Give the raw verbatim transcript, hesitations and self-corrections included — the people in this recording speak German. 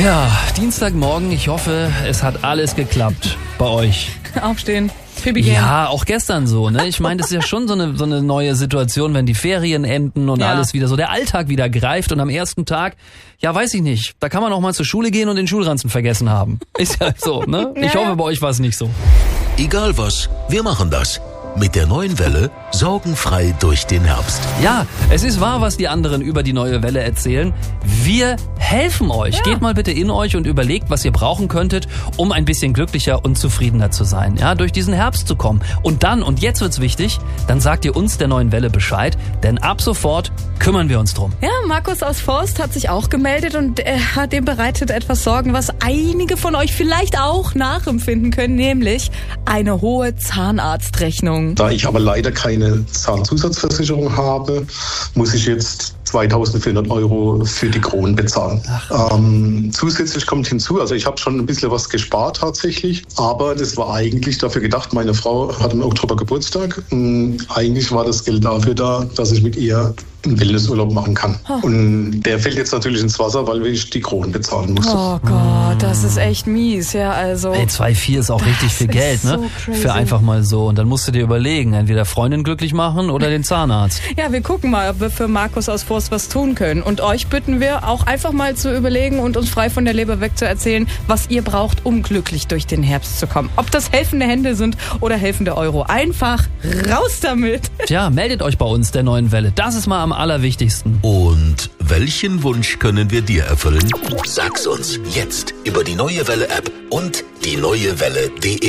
Ja, Dienstagmorgen. Ich hoffe, es hat alles geklappt bei euch. Aufstehen. Pipi gehen. Ja, auch gestern so, ne? Ich meine, das ist ja schon so eine, so eine neue Situation, wenn die Ferien enden und Ja. alles wieder so, der Alltag wieder greift und am ersten Tag, ja, weiß ich nicht, da kann man auch mal zur Schule gehen und den Schulranzen vergessen haben. Ist ja so, ne? Ich Ja. hoffe, bei euch war es nicht so. Egal was, wir machen das. Mit der neuen Welle sorgenfrei durch den Herbst. Ja, es ist wahr, was die anderen über die neue Welle erzählen. Wir helfen euch. Ja. Geht mal bitte in euch und überlegt, was ihr brauchen könntet, um ein bisschen glücklicher und zufriedener zu sein. Ja, durch diesen Herbst zu kommen. Und dann, und jetzt wird's wichtig, dann sagt ihr uns der neuen Welle Bescheid, denn ab sofort kümmern wir uns drum. Ja, Markus aus Forst hat sich auch gemeldet und er hat dem bereitet etwas Sorgen, was einige von euch vielleicht auch nachempfinden können, nämlich eine hohe Zahnarztrechnung. Da ich aber leider keine Zahnzusatzversicherung habe, muss ich jetzt zweitausendvierhundert Euro für die Kronen bezahlen. Ähm, zusätzlich kommt hinzu, also ich habe schon ein bisschen was gespart tatsächlich, aber das war eigentlich dafür gedacht, meine Frau hat im Oktober Geburtstag. Ähm, eigentlich war das Geld dafür da, dass ich mit ihr einen Wellnessurlaub machen kann. Und der fällt jetzt natürlich ins Wasser, weil ich die Kronen bezahlen muss. Oh Gott, das ist echt mies, ja, also. Ey, zwei Komma vier ist auch richtig viel ist Geld, ne? so crazy. Für einfach mal so. Und dann musst du dir überlegen, entweder Freundin glücklich machen oder den Zahnarzt. Ja, wir gucken mal, ob wir für Markus aus Forst was tun können. Und euch bitten wir auch einfach mal zu überlegen und uns frei von der Leber weg zu erzählen, was ihr braucht, um glücklich durch den Herbst zu kommen. Ob das helfende Hände sind oder helfende Euro. Einfach raus damit. Tja, meldet euch bei uns der neuen Welle. Das ist mal am allerwichtigsten. Und welchen Wunsch können wir dir erfüllen? Sag's uns jetzt über die neue Welle App und die neue Welle punkt de.